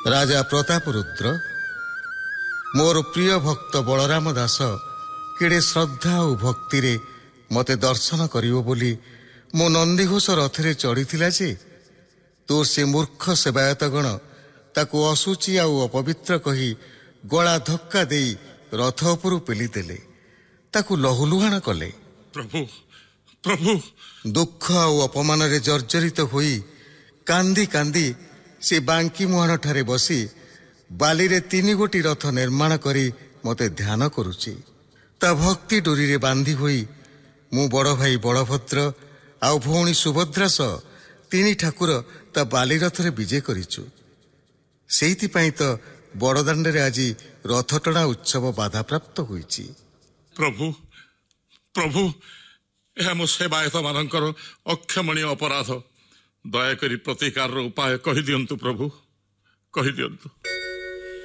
ରାଜା ପ୍ରତାପରୁଦ୍ର, ମୋର ପ୍ରିୟ ଭକ୍ତ ବଳରାମ ଦାସ କେଡ଼େ ଶ୍ରଦ୍ଧା ଓ ଭକ୍ତିରେ ମୋତେ ଦର୍ଶନ କରିବ ବୋଲି ମୋ ନନ୍ଦିଘୋଷ ରଥରେ ଚଢ଼ିଥିଲା ଯେ ତୋ ସେ ମୂର୍ଖ ସେବାୟତଗଣ ତାକୁ ଅଶୁଚି ଆଉ ଅପବିତ୍ର କହି ଗଳା ଧକ୍କା ଦେଇ ରଥ ଉପରୁ ପେଲିଦେଲେ, ତାକୁ ଲହୁଲୁହାଣ କଲେ। ପ୍ରଭୁ ପ୍ରଭୁ ଦୁଃଖ ଆଉ ଅପମାନରେ ଜର୍ଜରିତ ହୋଇ କାନ୍ଦି କାନ୍ଦି ସେ ବାଙ୍କି ମୁହାଣଠାରେ ବସି ବାଲିରେ 3 ଗୋଟି ରଥ ନିର୍ମାଣ କରି ମୋତେ ଧ୍ୟାନ କରୁଛି। ତା ଭକ୍ତି ଡୋରିରେ ବାନ୍ଧି ହୋଇ ମୁଁ ବଡ଼ ଭାଇ ବଳଭଦ୍ର ଆଉ ଭଉଣୀ ସୁଭଦ୍ରା ସହ 3 ଠାକୁର ତା ବାଲି ରଥରେ ବିଜେ କରିଛୁ। ସେଇଥିପାଇଁ ତ ବଡ଼ଦାଣ୍ଡରେ ଆଜି ରଥଟଣା ଉତ୍ସବ ବାଧାପ୍ରାପ୍ତ ହୋଇଛି। ପ୍ରଭୁ ପ୍ରଭୁ ଏହା ମୋ ସେବାୟତମାନଙ୍କର ଅକ୍ଷମଣୀୟ ଅପରାଧ। ଦୟାକରି ପ୍ରତିକାରର ଉପାୟ କହିଦିଅନ୍ତୁ ପ୍ରଭୁ, କହିଦିଅନ୍ତୁ।